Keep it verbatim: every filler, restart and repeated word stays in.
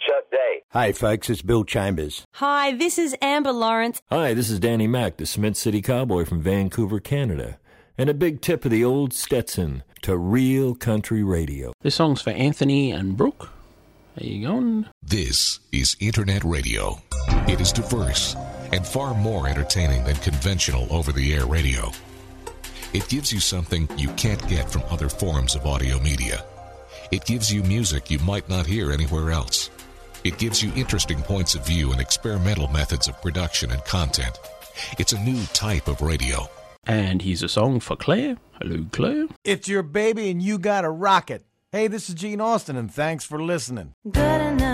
Chuck Day. Hi, folks. It's Bill Chambers. Hi, this is Amber Lawrence. Hi, this is Danny Mac, the Cement City Cowboy from Vancouver, Canada. And a big tip of the old Stetson to real country radio. This song's for Anthony and Brooke. There you go. This is Internet Radio. It is diverse and far more entertaining than conventional over-the-air radio. It gives you something you can't get from other forms of audio media. It gives you music you might not hear anywhere else. It gives you interesting points of view and experimental methods of production and content. It's a new type of radio. And here's a song for Claire. Hello, Claire. It's your baby and you got a rocket. Hey, this is Gene Austin, and thanks for listening. Good enough.